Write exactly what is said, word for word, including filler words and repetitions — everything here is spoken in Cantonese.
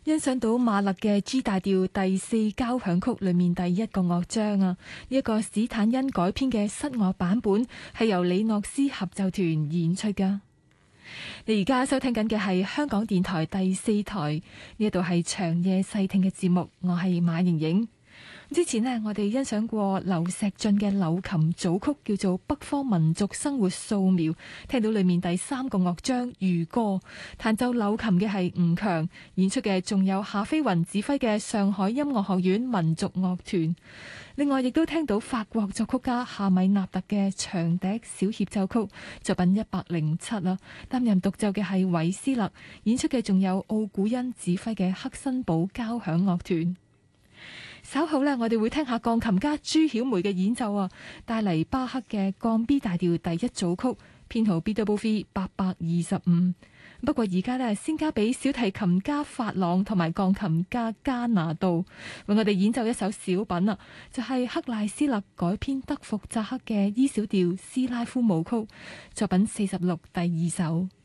欣賞到馬勒嘅 G 大調第四交響曲裏面第一個樂章啊，呢、這、一個史坦因改編嘅室樂版本係由李諾斯合奏團演出噶。你而家收聽緊嘅係香港電台第四台，呢度係長夜細聽嘅節目，我係馬瑩瑩。之前呢，我哋欣賞過劉錫俊嘅柳琴組曲，叫做《北方民族生活素描》，聽到裏面第三個樂章《漁歌》，彈奏柳琴嘅係吳強，演出嘅仲有夏飛雲指揮嘅上海音樂學院民族樂團。另外，亦都聽到法國作曲家夏米納特嘅長笛小協奏曲作品一百零七啦，擔任獨奏嘅係韋斯勒，演出嘅仲有奧古恩指揮嘅克辛堡交響樂團。稍後呢，我哋會聽下鋼琴家朱曉梅嘅演奏啊，帶嚟巴赫嘅降 B 大調第一組曲，編號 B W V 八百二十五。不過而家呢，先交俾小提琴家法朗同埋鋼琴家加拿度，為我哋演奏一首小品啊，就係、是、克賴斯勒改編德福扎克嘅 E 小調斯拉夫舞曲，作品四十六第二首。